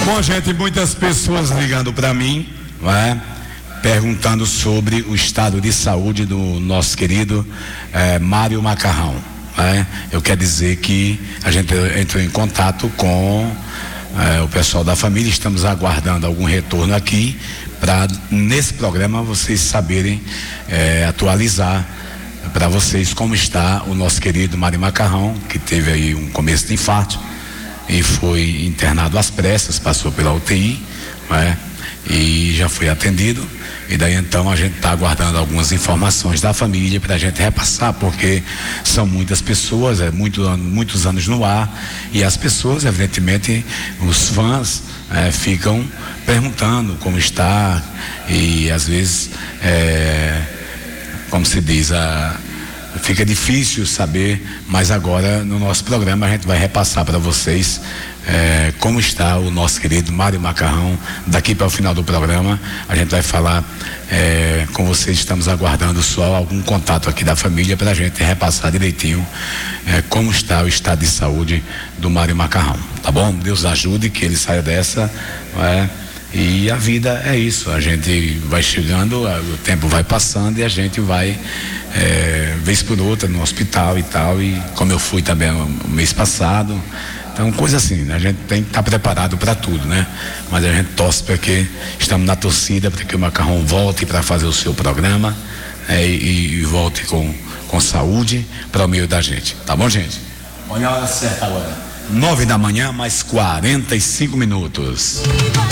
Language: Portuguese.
Bom, gente, muitas pessoas ligando para mim, não é? Perguntando sobre o estado de saúde do nosso querido Mário Macarrão. Eu quero dizer que a gente entrou em contato com o pessoal da família, estamos aguardando algum retorno aqui para nesse programa vocês saberem atualizar para vocês como está o nosso querido Mário Macarrão, que teve aí um começo de infarto e foi internado às pressas, passou pela UTI, e já foi atendido. E daí então a gente está aguardando algumas informações da família para a gente repassar, porque são muitas pessoas, muitos anos no ar, e as pessoas, evidentemente, os fãs ficam perguntando como está, e às vezes, como se diz, fica difícil saber, mas agora no nosso programa a gente vai repassar para vocês como está o nosso querido Mário Macarrão. Daqui para o final do programa a gente vai falar com vocês. Estamos aguardando só algum contato aqui da família para a gente repassar direitinho como está o estado de saúde do Mário Macarrão, tá bom? Deus ajude que ele saia dessa, e a vida é isso, a gente vai chegando, o tempo vai passando e a gente vai vez por outra no hospital e tal, e como eu fui também o mês passado. Então, coisa assim, a gente tem que estar preparado para tudo, né? Mas a gente torce para que estamos na torcida para que o Macarrão volte para fazer o seu programa e volte com saúde para o meio da gente, tá bom, gente? Olha a hora certa agora, 9 da manhã, mais 45 minutos.